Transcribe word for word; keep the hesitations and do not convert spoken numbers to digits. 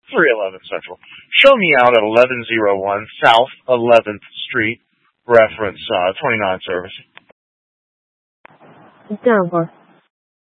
three eleven Central. Show me out at eleven oh one South eleventh Street, reference uh, twenty-nine service. 等会儿。